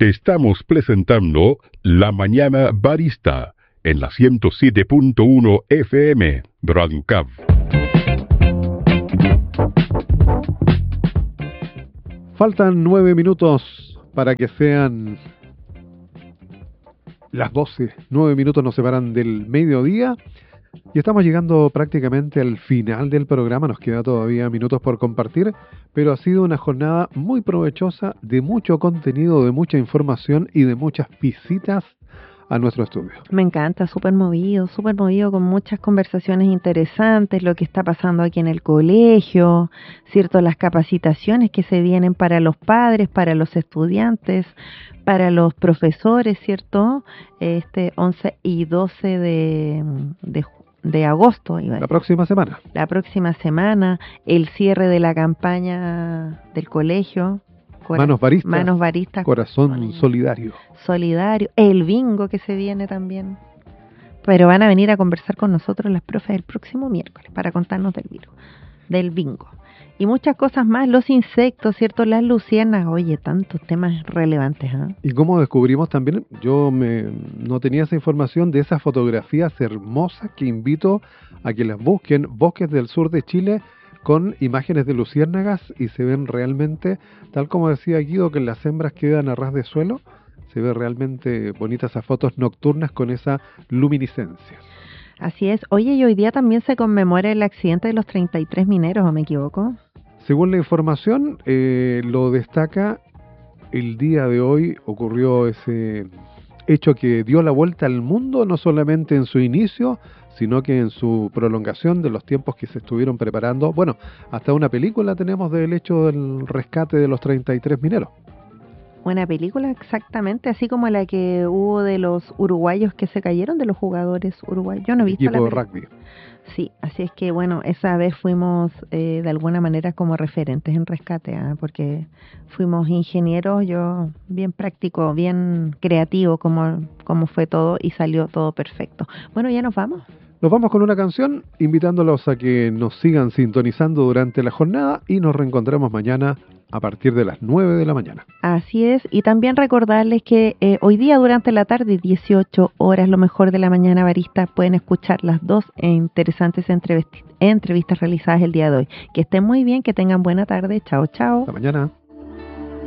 Estamos presentando La Mañana Barista en la 107.1 FM, Radio Cab. Faltan 9 minutos para que sean las 12. 9 minutos nos separan del mediodía y estamos llegando prácticamente al final del programa. Nos queda todavía minutos por compartir, pero ha sido una jornada muy provechosa, de mucho contenido, de mucha información y de muchas visitas a nuestro estudio. Me encanta, súper movido con muchas conversaciones interesantes, lo que está pasando aquí en el colegio, ¿cierto? Las capacitaciones que se vienen para los padres, para los estudiantes, para los profesores, ¿cierto? 11 y 12 de agosto. La próxima semana, el cierre de la campaña del colegio. Manos Baristas, Corazón Solidario, el bingo que se viene también. Pero van a venir a conversar con nosotros las profes el próximo miércoles para contarnos del bingo. Y muchas cosas más, los insectos, ¿cierto? Las luciérnagas, oye, tantos temas relevantes. ¿Eh? Y como descubrimos también, no tenía esa información de esas fotografías hermosas que invito a que las busquen, bosques del sur de Chile, con imágenes de luciérnagas, y se ven realmente, tal como decía Guido, que las hembras quedan a ras de suelo. Se ve realmente bonitas esas fotos nocturnas con esa luminiscencia. Así es. Oye, y hoy día también se conmemora el accidente de los 33 mineros, ¿o me equivoco? Según la información, lo destaca, el día de hoy ocurrió ese hecho que dio la vuelta al mundo, no solamente en su inicio, sino que en su prolongación de los tiempos que se estuvieron preparando. Bueno, hasta una película tenemos del hecho del rescate de los 33 mineros. Buena película, exactamente, así como la que hubo de los uruguayos que se cayeron, de los jugadores uruguayos. Yo no he visto la película. Equipo de rugby. Sí, así es que bueno, esa vez fuimos de alguna manera como referentes en rescate, porque fuimos ingenieros, yo bien práctico, bien creativo como fue todo, y salió todo perfecto. Bueno, ya nos vamos. Nos vamos con una canción, invitándolos a que nos sigan sintonizando durante la jornada, y nos reencontramos mañana a partir de las 9 de la mañana. Así es, y también recordarles que hoy día durante la tarde, 18 horas, lo mejor de la mañana barista, pueden escuchar las dos interesantes entrevistas realizadas el día de hoy. Que estén muy bien, que tengan buena tarde, chao, chao. Hasta mañana.